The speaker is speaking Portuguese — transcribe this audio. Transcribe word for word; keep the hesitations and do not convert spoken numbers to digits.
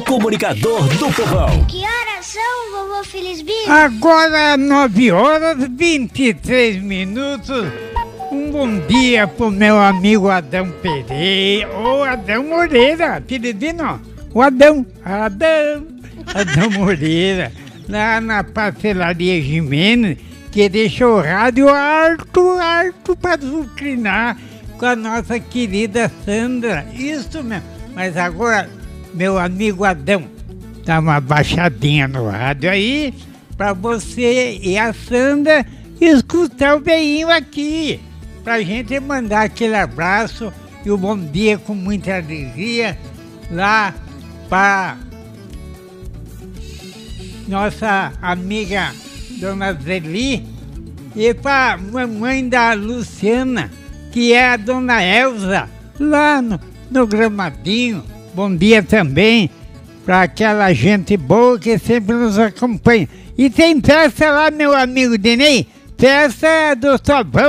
comunicador do povão. Que horas são, vovô Felisbino? Agora nove horas e vinte e três minutos. Um bom dia pro meu amigo Adão Pereira, ou Adão Moreira, Felisbino, o Adão, Adão, Adão Moreira, lá na Pastelaria Jimenez, que deixa o rádio alto, alto para zucrinar com a nossa querida Sandra. Isso mesmo. Mas agora, meu amigo Adão, dá uma baixadinha no rádio aí, para você e a Sandra escutar o beinho aqui, pra gente mandar aquele abraço e o bom dia com muita alegria lá para nossa amiga Dona Zeli e para mamãe da Luciana, que é a Dona Elza, lá no, no Gramadinho. Bom dia também para aquela gente boa que sempre nos acompanha. E tem festa lá, meu amigo Dinei, festa do Sobão.